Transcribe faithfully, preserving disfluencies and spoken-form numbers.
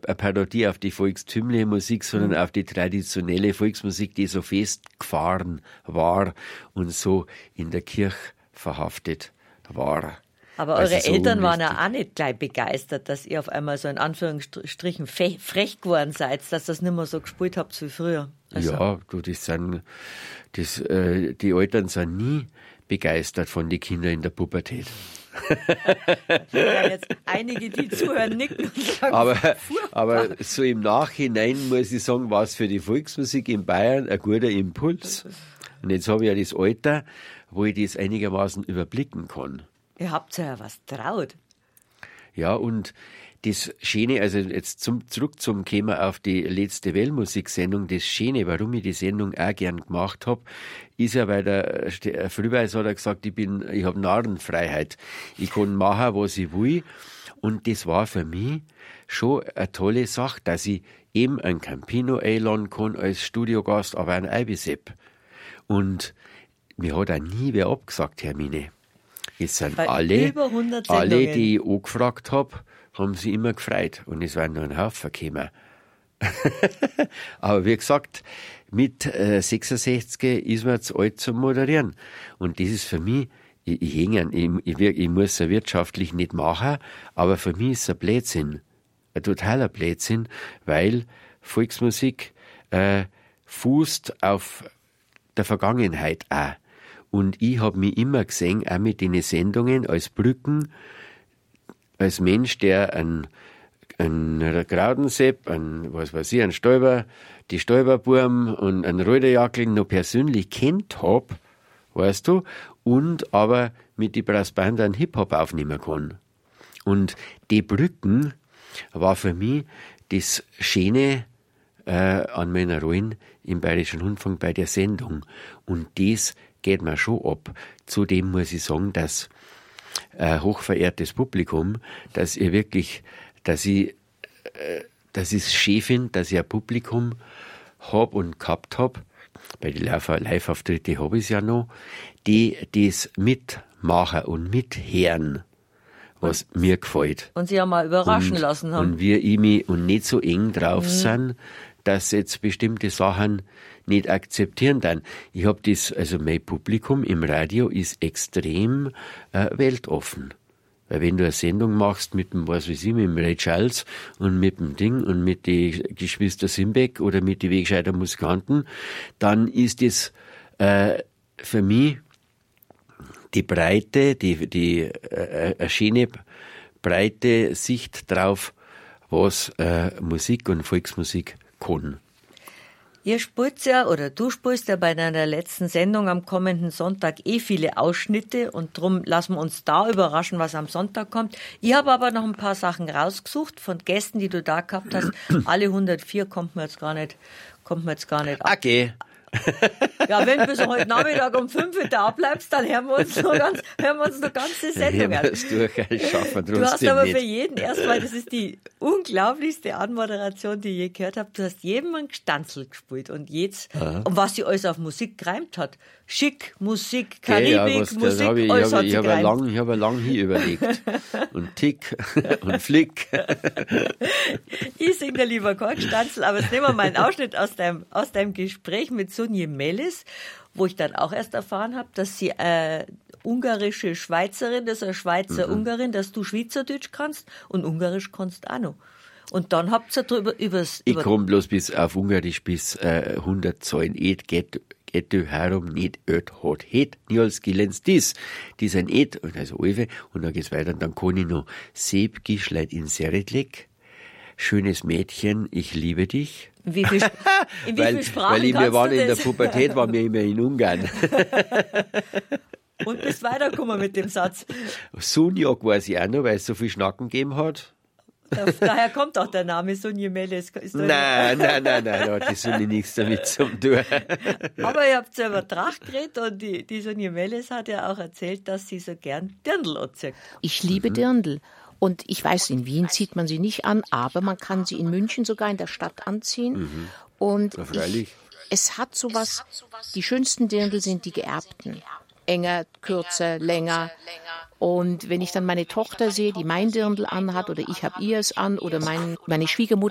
eine Parodie auf die volkstümliche Musik, sondern mhm. auf die traditionelle Volksmusik, die so festgefahren war und so in der Kirche verhaftet war. Aber eure so Eltern waren ja auch nicht gleich begeistert, dass ihr auf einmal so in Anführungsstrichen frech geworden seid, dass ihr das nicht mehr so gespielt habt wie früher. Also ja, du, das sind, das, äh, die Eltern sind nie begeistert von den Kindern in der Pubertät. Ja, jetzt einige, die zuhören, nicken und sagen, aber, aber so im Nachhinein muss ich sagen, war es für die Volksmusik in Bayern ein guter Impuls. Und jetzt habe ich ja das Alter, wo ich das einigermaßen überblicken kann. Ihr habt ja was traut. Ja, und das Schöne, also jetzt zum, zurück zum Thema auf die letzte Weltmusiksendung, das Schöne, warum ich die Sendung auch gern gemacht habe, ist ja, weil der Frühweis hat er gesagt, ich bin, ich habe Narrenfreiheit. Ich kann machen, was ich will. Und das war für mich schon eine tolle Sache, dass ich eben einen Campino einladen kann als Studiogast, aber einen Eibisep. Und mir hat auch nie wer abgesagt, Hermine. Es sind Bei alle, über hundert alle, die ich angefragt habe, haben sich immer gefreut. Und es waren nur ein Haufen gekommen. Aber wie gesagt, mit äh, sechsundsechzig ist man zu alt zum Moderieren. Und das ist für mich, ich, ich, hänge, ich, ich, ich muss es wirtschaftlich nicht machen, aber für mich ist es ein Blödsinn. Ein totaler Blödsinn, weil Volksmusik äh, fußt auf der Vergangenheit auch. Und ich habe mich immer gesehen, auch mit den Sendungen, als Brücken, als Mensch, der ein, ein Graudensepp, ein, was weiß ich, ein Stäuber, die Stäuberburm und ein Röderjackel noch persönlich kennt hab, weißt du, und aber mit die Brassband einen Hip-Hop aufnehmen kann. Und die Brücken war für mich das Schöne äh, an meiner Rollen im Bayerischen Rundfunk bei der Sendung. Und das geht mir schon ab. Zudem muss ich sagen, dass äh, hochverehrtes Publikum, dass ihr wirklich, dass ich, äh, dass ich es schön finde, dass ich ein Publikum hab und gehabt hab, bei den Live-Auftritte habe ich es ja noch, die das mitmachen und mithören, was und, mir gefällt. Und sie ja mal überraschen und, lassen haben. Und wir ich mich und nicht so eng drauf mhm. sind, dass jetzt bestimmte Sachen nicht akzeptieren dann. Ich habe das, also mein Publikum im Radio ist extrem äh, weltoffen. Weil wenn du eine Sendung machst mit dem, was weiß ich, mit dem Ray Charles und mit dem Ding und mit den Geschwister Simbeck oder mit den Wegscheider Musikanten, dann ist das äh, für mich die Breite, die, die äh, eine schöne, breite Sicht drauf, was äh, Musik und Volksmusik kann. Ihr spielt ja, oder du spielst ja bei deiner letzten Sendung am kommenden Sonntag eh viele Ausschnitte und drum lassen wir uns da überraschen, was am Sonntag kommt. Ich habe aber noch ein paar Sachen rausgesucht von Gästen, die du da gehabt hast. Alle hundertvier kommt mir jetzt gar nicht, kommt mir jetzt gar nicht ab. Okay. Ja, wenn du bis heute Nachmittag um fünf Uhr da bleibst, dann hören wir uns noch ganz, hören wir uns noch ganze Sendung an. Du hast aber nicht. Für jeden erstmal, das ist die unglaublichste Anmoderation, die ich je gehört habe. Du hast jedem ein Gestanzel gespielt und jetzt, und was sie alles auf Musik gereimt hat. Schick, Musik, Karibik, ja, was, Musik, hab ich, alles ich hat ich sie habe gereimt. Lang, ich habe lang hier überlegt. Und Tick und Flick. Ich singe da lieber kein Gestanzel, aber jetzt nehmen wir mal einen Ausschnitt aus deinem, aus deinem Gespräch mit Sunje Melles, wo ich dann auch erst erfahren habe, dass sie äh, ungarische Schweizerin, das ist eine Schweizer mhm. Ungarin, dass du Schweizerdeutsch kannst und Ungarisch kannst auch noch. Und dann habt ihr drüber übers... Ich komme bloß bis auf Ungarisch bis äh, hundert Zahlen. Et get, ető három négy öt hat het nyolc kilenc tíz. Die sind et, also Alve, und dann geht's weiter. Und dann kann ich noch Szép kislány in Szeretlek, schönes Mädchen, ich liebe dich. Wie viel, in wie weil, vielen Sprachen Weil ich, kannst wir waren du in das? der Pubertät, waren wir immer in Ungarn. Und bist weitergekommen mit dem Satz. Sunjak weiß ich auch noch, weil es so viel Schnacken gegeben hat. Daher kommt auch der Name Sunje Melles. Nein, nein, nein, nein, da hat die Sunje nichts damit zu tun. Aber ihr habt selber Tracht geredet und die, die Sunje Melles hat ja auch erzählt, dass sie so gern Dirndl anzieht. Ich liebe mhm. Dirndl. Und ich weiß, in Wien zieht man sie nicht an, aber man kann sie in München sogar in der Stadt anziehen. Mhm. Und ja, freilich. Ich, es hat sowas, die schönsten Dirndl sind die geerbten. Enger, kürzer, länger. Und wenn ich dann meine Tochter sehe, die mein Dirndl anhat, oder ich habe ihr es an, oder mein, meine Schwiegermutter